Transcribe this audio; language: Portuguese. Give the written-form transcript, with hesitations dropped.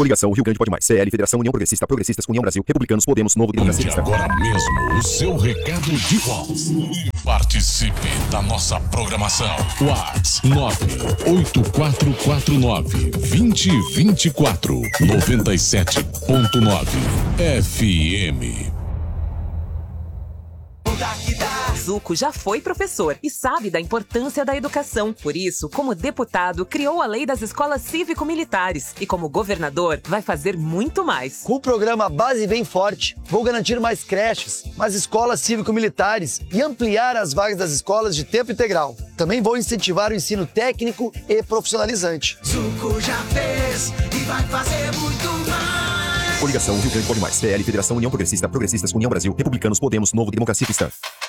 Coligação Rio Grande Pode Mais. CL, Federação União Progressista, Progressistas, União Brasil, Republicanos, Podemos, Novo Democracia Mande Cristã. agora mesmo o seu recado de voz e participe da nossa programação. WhatsApp 98449-2024 97.9 FM. Zuco já foi professor e sabe da importância da educação. Por isso, como deputado, criou a Lei das Escolas Cívico-Militares e, como governador, vai fazer muito mais. Com o programa Base Vem Forte, vou garantir mais creches, mais escolas cívico-militares e ampliar as vagas das escolas de tempo integral. Também vou incentivar o ensino técnico e profissionalizante. Zuco já fez e vai fazer muito mais. Coligação Rio Grande Pode Mais. CL, Federação União Progressista, Progressistas, União Brasil, Republicanos, Podemos, Novo Democracia Cristã.